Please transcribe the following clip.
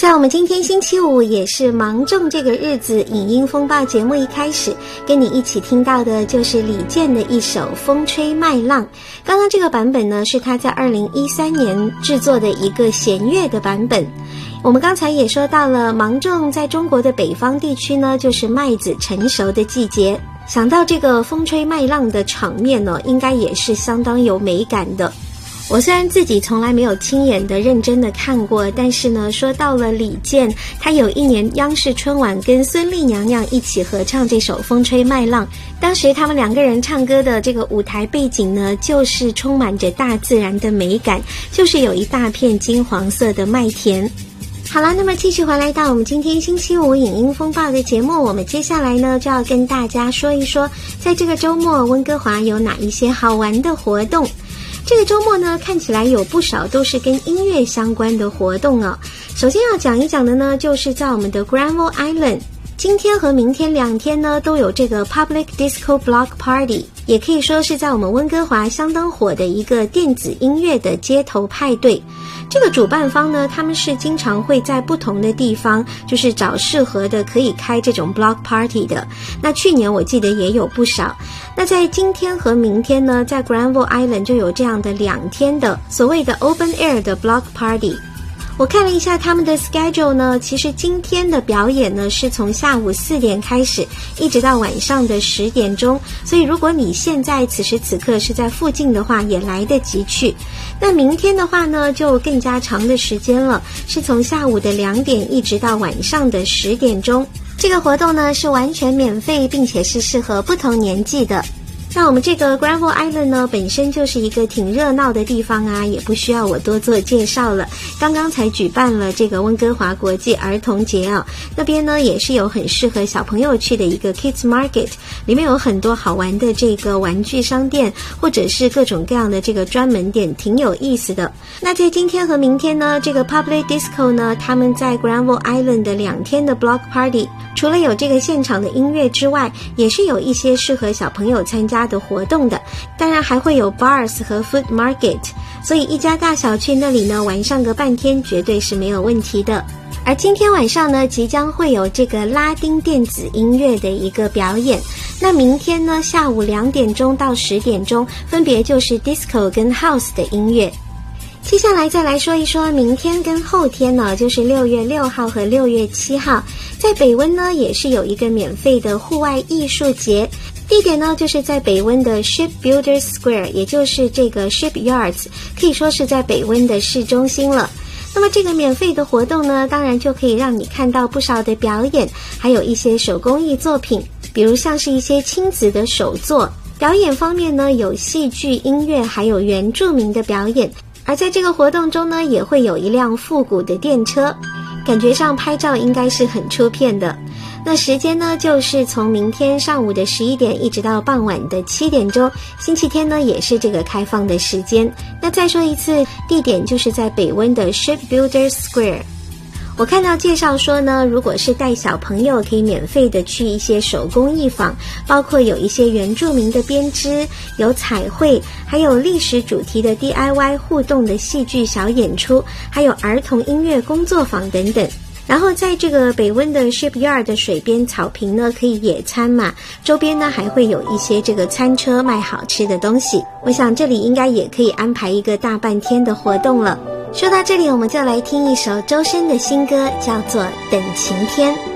在我们今天星期五也是芒种这个日子，影音风暴节目一开始跟你一起听到的就是李健的一首《风吹麦浪》。刚刚这个版本呢是他在2013年制作的一个弦乐的版本。我们刚才也说到了，芒种在中国的北方地区呢就是麦子成熟的季节，想到这个风吹麦浪的场面呢，应该也是相当有美感的。我虽然自己从来没有亲眼的认真的看过，但是呢，说到了李健，他有一年央视春晚跟孙俪娘娘一起合唱这首《风吹麦浪》，当时他们两个人唱歌的这个舞台背景呢，就是充满着大自然的美感，就是有一大片金黄色的麦田。好了，那么继续回来到我们今天星期五影音风暴的节目，我们接下来呢就要跟大家说一说，在这个周末温哥华有哪一些好玩的活动。这个周末呢，看起来有不少都是跟音乐相关的活动哦。首先要讲一讲的呢，就是在我们的 Granville Island， 今天和明天2天呢都有这个 Public Disco Block Party， 也可以说是在我们温哥华相当火的一个电子音乐的街头派对。这个主办方呢，他们是经常会在不同的地方，就是找适合的可以开这种 block party 的。那去年我记得也有不少。那在今天和明天呢，在 Granville Island 就有这样的2天的所谓的 open air 的 block party。我看了一下他们的 schedule 呢，其实今天的表演呢是从下午4点开始，一直到晚上的10点钟，所以如果你现在此时此刻是在附近的话，也来得及去。那明天的话呢，就更加长的时间了，是从下午的2点一直到晚上的10点钟。这个活动呢是完全免费，并且是适合不同年纪的。那我们这个 Granville Island 呢，本身就是一个挺热闹的地方啊，也不需要我多做介绍了。刚刚才举办了这个温哥华国际儿童节啊，那边呢也是有很适合小朋友去的一个 Kids Market， 里面有很多好玩的这个玩具商店，或者是各种各样的这个专门店，挺有意思的。那在今天和明天呢，这个 Public Disco 呢，他们在 Granville Island 的2天的 Block Party， 除了有这个现场的音乐之外，也是有一些适合小朋友参加的活动的，当然还会有 bars 和 food market， 所以一家大小去那里呢玩上个半天绝对是没有问题的。而今天晚上呢，即将会有这个拉丁电子音乐的一个表演，那明天呢下午2点钟到10点钟分别就是 disco 跟 house 的音乐。接下来再来说一说明天跟后天呢，就是6月6号和6月7号，在北温呢也是有一个免费的户外艺术节，地点呢就是在北温的 Shipbuilders Square， 也就是这个 Shipyards， 可以说是在北温的市中心了。那么这个免费的活动呢，当然就可以让你看到不少的表演，还有一些手工艺作品，比如像是一些亲子的手作。表演方面呢，有戏剧、音乐，还有原住民的表演。而在这个活动中呢，也会有一辆复古的电车，感觉上拍照应该是很出片的。那时间呢，就是从明天上午的11点一直到傍晚的7点钟，星期天呢也是这个开放的时间。那再说一次，地点就是在北温的 Shipbuilders Square。我看到介绍说呢，如果是带小朋友可以免费的去一些手工艺坊，包括有一些原住民的编织，有彩绘，还有历史主题的 DIY 互动的戏剧小演出，还有儿童音乐工作坊等等。然后在这个北温的 Shipyard 的水边草坪呢，可以野餐嘛，周边呢还会有一些这个餐车卖好吃的东西，我想这里应该也可以安排一个大半天的活动了。说到这里，我们就来听一首周深的新歌，叫做《等晴天》。